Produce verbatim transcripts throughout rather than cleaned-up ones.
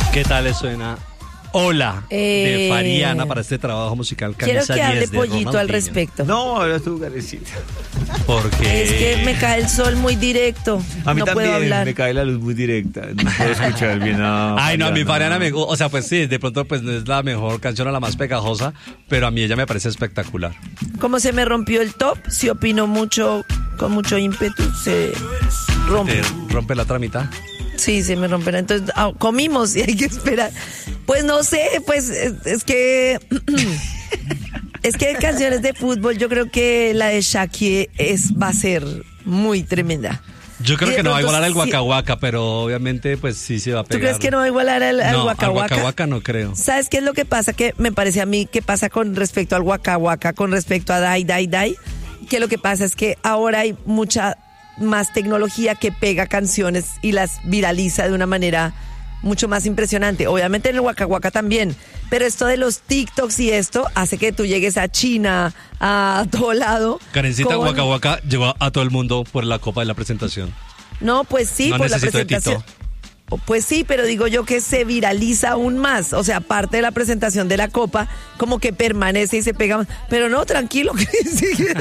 ¿Qué tal le suena? Hola, Eh, de Fariana para este trabajo musical. Quiero Camisa que hable diez de Pollito al Ronaldinho. respecto. No, ahora tú, Karencita. Porque Es que me cae el sol muy directo. A mí no puedo también hablar. me cae la luz muy directa. No puedo escuchar bien a Ay, no, a mi Fariana. Fariana me gu- o sea, pues sí, de pronto pues no es la mejor canción o la más pegajosa, pero a mí ella me parece espectacular. Como se me rompió el top, si opino mucho, con mucho ímpetu, se rompe. Te rompe la otra mitad. Sí, se me romperá. Entonces, ah, comimos y hay que esperar. Pues no sé, pues es, es que... es que canciones de fútbol, yo creo que la de Shakira es, va a ser muy tremenda. Yo creo Y de que no va a pronto igualar el sí- Waka Waka, pero obviamente pues sí se va a ¿Tú pegar. crees que no va a igualar al, al No, Waka al Waka? Waka Waka no creo. ¿Sabes qué es lo que pasa? Que me parece a mí que pasa con respecto al Waka Waka, con respecto a Dai Dai Dai, que lo que pasa es que ahora hay mucha más tecnología que pega canciones y las viraliza de una manera mucho más impresionante. Obviamente en el Waka Waka también, pero esto de los TikToks y esto hace que tú llegues a China, a todo lado. Karencita, con- Waka Waka llegó a todo el mundo por la copa de la presentación. No, pues sí, No por la necesito de presentación. Tito. Pues sí, pero digo yo que se viraliza aún más. O sea, aparte de la presentación de la copa, como que permanece y se pega más. Pero no, tranquilo, que sigue.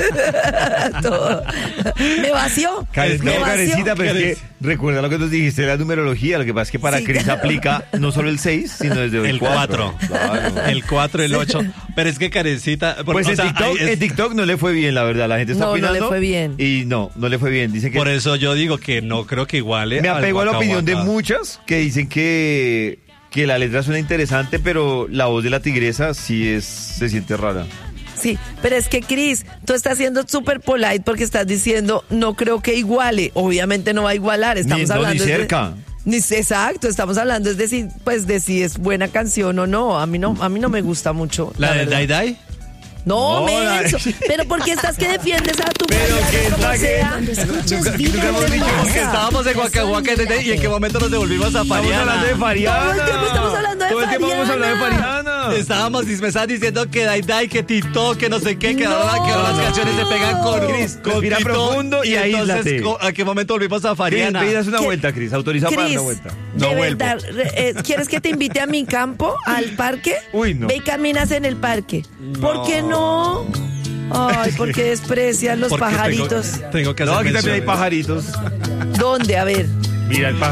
Todo. Me vació. Karen, me no, vació. Karencita, pero es que recuerda lo que nos dijiste de la numerología. Lo que pasa es que para Sí, Cris claro. aplica no solo el seis, sino desde el, El cuatro. Claro. El cuatro, el ocho. Pero es que Karencita... por- Pues o en, sea, TikTok, ahí es- en TikTok no le fue bien, la verdad. La gente está No, no le opinando. fue bien. Y no, no le fue bien. Dicen que Por eso yo digo que no creo que iguale. me al apego a la Waka opinión de Waka. muchas que dicen que, que la letra suena interesante, pero la voz de la tigresa sí es, se siente rara. Sí, pero es que Cris, tú estás siendo súper polite porque estás diciendo, no creo que iguale. Obviamente no va a igualar. Estamos Ni- no, hablando ni es de- cerca. Ni, exacto, estamos hablando es de si, pues de si es buena canción o no. A mí no, a mí no me gusta mucho. ¿La de verdad. Dai Dai? No, No, la- menso. Pero ¿por qué estás que defiendes a tu Pero Mariana que como está que- sea? Nunca, nunca hemos dicho pasa? Que estábamos en Waka Waka y en qué momento nos devolvimos a Estamos Fariana. hablando de Fariana. Todo el tiempo estamos hablando de Todo el tiempo vamos a hablar de Fariana. Fariana. Estábamos me estaban diciendo que Dai Dai, que Tito, que no sé qué, que, ahora, que ahora las canciones se pegan con Cris, con respira Tito, profundo y entonces aíslate. co- ¿a qué momento volvimos a Cris, Fariana? pidas una ¿Qué- vuelta, Cris. Autoriza para Cris, una vuelta. No de vuelvo. verdad, re- eh, ¿quieres que te invite a mi campo, al parque? Uy, no. Ve y caminas en el parque. ¿Por qué no? Ay, porque desprecian los Porque pajaritos. Tengo, tengo que hacer No, aquí también hay menciones. pajaritos. ¿Dónde? A ver. Mira el pajarito.